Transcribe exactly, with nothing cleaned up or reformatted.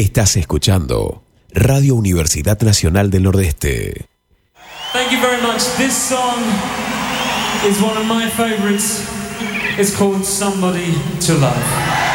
Estás escuchando Radio Universidad Nacional del Nordeste. Thank you very much. This song is one of my favorites. It's called Somebody to Love.